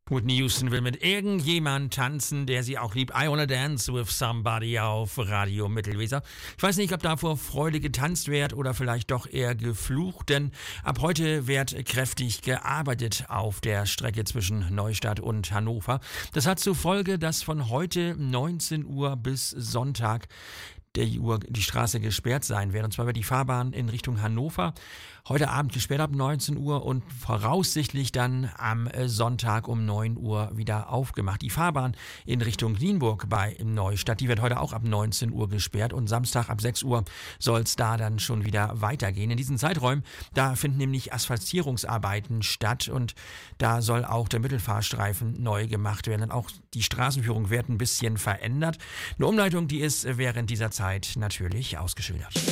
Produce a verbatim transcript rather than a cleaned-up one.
Whitney Houston will mit irgendjemand tanzen, der sie auch liebt. I Wanna Dance with Somebody auf Radio Mittelweser. Ich weiß nicht, ob da vor Freude getanzt wird oder vielleicht doch eher geflucht, denn ab heute wird kräftig gearbeitet auf der Strecke zwischen Neustadt und Hannover. Das hat zur Folge, dass von heute neunzehn Uhr bis Sonntag die Uhr die Straße gesperrt sein wird. Und zwar wird die Fahrbahn in Richtung Hannover heute Abend gesperrt ab neunzehn Uhr und voraussichtlich dann am Sonntag um neun Uhr wieder aufgemacht. Die Fahrbahn in Richtung Nienburg bei Neustadt, die wird heute auch ab neunzehn Uhr gesperrt und Samstag ab sechs Uhr soll es da dann schon wieder weitergehen. In diesen Zeiträumen, da finden nämlich Asphaltierungsarbeiten statt und da soll auch der Mittelfahrstreifen neu gemacht werden. Und auch die Straßenführung wird ein bisschen verändert. Eine Umleitung, die ist während dieser Zeit natürlich ausgeschildert.